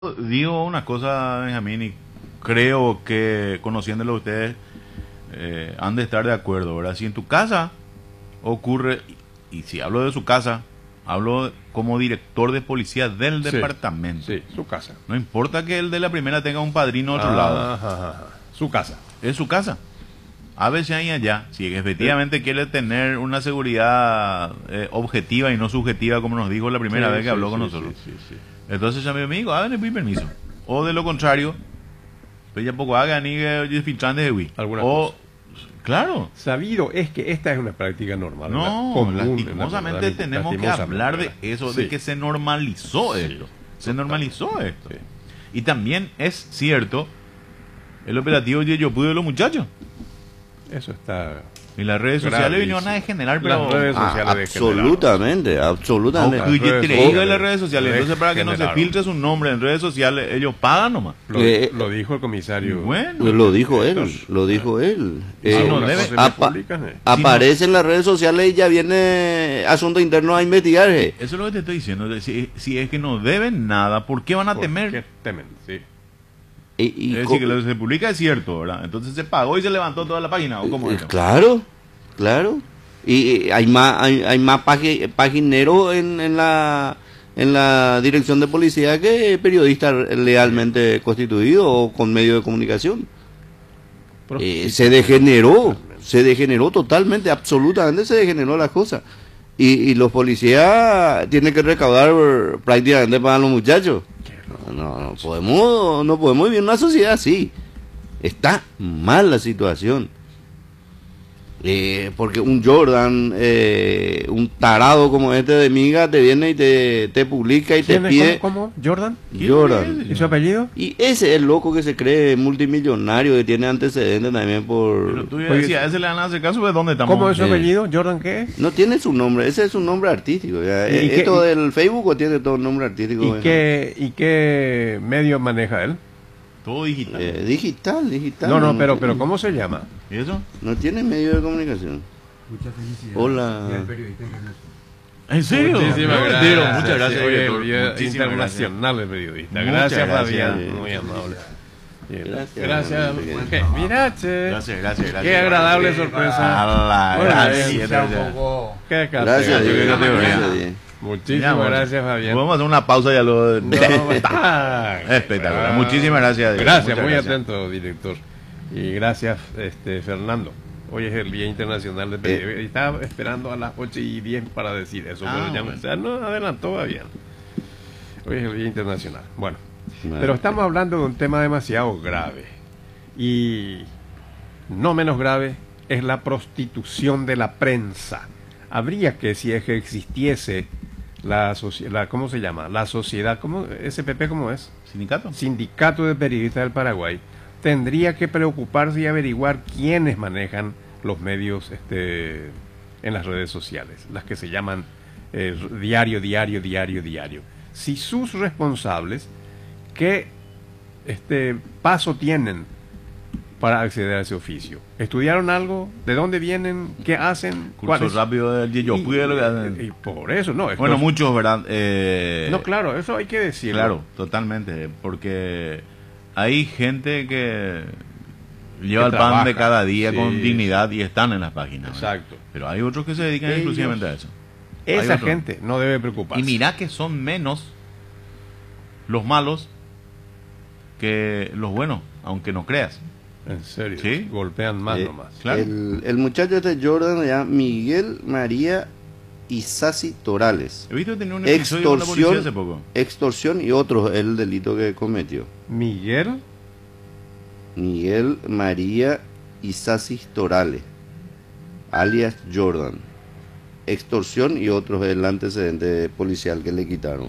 Digo una cosa, Benjamín, y creo que conociéndolo a ustedes han de estar de acuerdo, ¿verdad? Si en tu casa ocurre, y si hablo de su casa, hablo como director de policía del Sí, departamento. sí, su casa. No importa que el de la primera tenga un padrino a otro lado, Ajá. Su casa. es su casa. A veces ahí allá, si efectivamente quiere tener una seguridad objetiva y no subjetiva, como nos dijo la primera Sí, vez que sí, habló con sí, nosotros. sí. Entonces ya mi amigo, háganle pedir permiso. O de lo contrario, pues ya poco hagan y filtran de Wii. Alguna O, cosa. claro, Sabido es que esta es una práctica normal. no, común en la lastimosamente verdad, tenemos que lastimosamente, hablar de ¿verdad? eso, Sí. de que se normalizó Sí, esto. Se normalizó esto. Sí. Y también es cierto el operativo Yo Pude de los muchachos. Eso está... Y las redes sociales gravísimo. vinieron a degenerar, pero Las redes sociales Absolutamente, absolutamente. aunque yo Las te redes digo en las redes sociales sociales. Entonces, para que no se degeneraron. filtre su nombre en redes sociales, ellos pagan nomás. Lo dijo el comisario. Bueno, Pues lo dijo él, lo dijo él. Y si no Algunas debe- cosas apa- públicas, Aparece en las redes sociales y ya viene Asuntos Internos a investigar. eso es lo que te estoy diciendo. Si es que no deben nada, ¿por qué van a ¿por temer? qué temen? Sí. Y Es decir, que lo que se publica es cierto, ¿verdad? Entonces se pagó y se levantó toda la página, ¿o cómo es? Claro, claro. Y hay más pagineros en la dirección de policía que periodistas lealmente constituidos o con medios de comunicación. Se degeneró totalmente, absolutamente se degeneró la cosa. Y los policías tienen que recaudar prácticamente para los muchachos. No podemos vivir en una sociedad así. Está mal la situación. Porque un Jordan, un tarado como este de Miga, te viene y te publica y te ¿Quién es? pide. ¿Cómo? ¿Jordan? Jordan. ¿Y su apellido? Y ese es el loco que se cree multimillonario, que tiene antecedentes también Pero por... tú decías, a ese le van a hacer caso, ¿de dónde estamos? ¿Cómo es su Eh. apellido? ¿Jordan qué es? No tiene su nombre, ese es su nombre artístico. Ya. ¿Y qué- Esto del Facebook tiene todo el nombre artístico. ¿Y qué medio maneja él? Todo digital. Digital. No, pero ¿cómo se llama? ¿Y eso? No tiene medio de comunicación. Muchas felicidades. Hola. Y al periodista internacional. ¿En serio? Muchísimas No, gracias. mentira, muchas gracias, Oye, director. Día Muchísimas internacional de periodista. Muchas Gracias, gracias. Fabián. Muy amable. Bien. Gracias. Gracias. Mira, che. Gracias. Qué agradable sorpresa. Ala, Bueno, gracias. Ya un poco. Qué Gracias, catedral. Diego, te veo. gracias, Diego. Muchísimas gracias, Fabián. Vamos a hacer una pausa ya lo... No, está Espectacular. Muchísimas gracias, Diego. Gracias, Muchas muy gracias. atento, director. Y gracias, Fernando. Hoy es el Día Internacional de Periodistas. Estaba esperando a las 8:10 para decir eso, pero ya bueno. no adelantó, va bien. Hoy es el Día Internacional. Bueno, Bueno. pero estamos hablando de un tema demasiado grave. Y no menos grave es la prostitución de la prensa. Habría que, si es que existiese ¿cómo se llama? La sociedad, ¿cómo? SPP, ¿cómo es? ¿Sindicato? Sindicato de Periodistas del Paraguay, tendría que preocuparse y averiguar quiénes manejan los medios en las redes sociales, las que se llaman diario. Si sus responsables, ¿qué paso tienen para acceder a ese oficio? ¿Estudiaron algo? ¿De dónde vienen? ¿Qué hacen? Curso rápido del Yo Pude lo que hacen. Y por eso, no. Bueno, muchos, ¿verdad? No, claro, eso hay que decirlo. Claro, totalmente, porque hay gente que lleva el pan trabaja, de cada día sí, con dignidad y están en las páginas. ¿verdad? Exacto. Pero hay otros que se dedican Ellos- exclusivamente a eso. Hay Esa otros. gente no debe preocuparse. Y mira que son menos los malos que los buenos, aunque no creas. En serio, Sí. golpean más Eh, nomás. Claro. El muchacho este Jordan se llama Miguel María Isasi Torales. He visto que tenía un episodio con la policía hace poco. Extorsión y otros el delito que cometió. Miguel, Miguel María Isasi Torales, alias Jordan. Extorsión y otros el antecedente policial que le quitaron.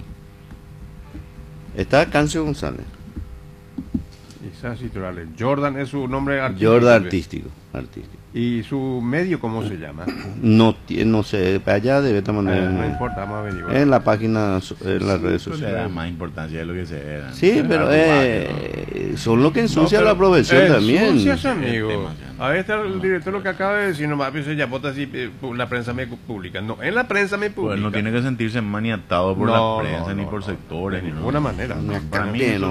Está Cancio González. Isasi Torales. Jordan es su nombre artístico. Jordan artístico. ¿Y su medio cómo se llama? No sé, allá debe estar mandando No importa, vamos a averiguar. en la página, en las redes Eso le da sociales. más importancia de lo que se era. Sí, pero son los que ensucian la profesión también. Ensucias, amigo. Demasiado. Ahí está el director lo que acaba de decir, nomás pues ya vota así, la prensa me publica. No, en la prensa me publica. Pues no tiene que sentirse maniatado por No, la prensa, no, ni no, por no, sectores. de ni ninguna nada. manera. No, Para mí también, eso ¿no?